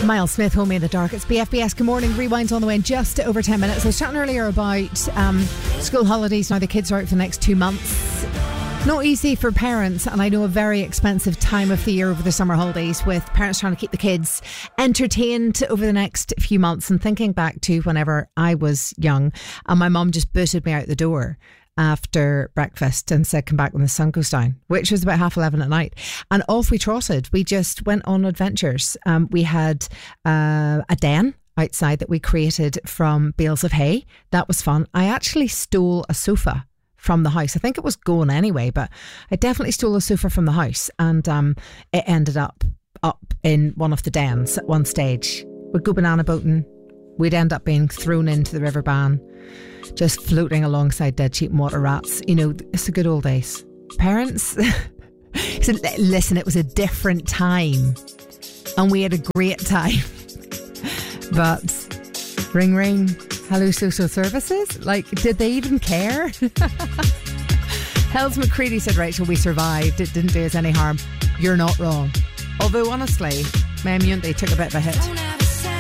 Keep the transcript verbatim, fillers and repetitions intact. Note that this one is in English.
Miles Smith, Hold Me in the Dark. It's B F B S. Good morning. Rewind's on the way in just over ten minutes. I was chatting earlier about um, school holidays. Now the kids are out for the next two months. Not easy for parents, and I know a very expensive time of the year over the summer holidays, with parents trying to keep the kids entertained over the next few months. And thinking back to whenever I was young and my mum just booted me out the door after breakfast and said, come back when the sun goes down, which was about half eleven at night. And off we trotted. We just went on adventures. Um, we had uh, a den outside that we created from bales of hay. That was fun. I actually stole a sofa from the house. I think it was going anyway, but I definitely stole a sofa from the house, and um, it ended up up in one of the dens at one stage. We'd go banana boating. We'd end up being thrown into the River Bann, just floating alongside dead sheep and water rats. You know, it's the good old days. Parents, so listen, it was a different time and we had a great time. But ring ring, hello social services? Like, did they even care? Hells McCready said, Rachel, we survived. It didn't do us any harm. You're not wrong. Although honestly, my immunity took a bit of a hit.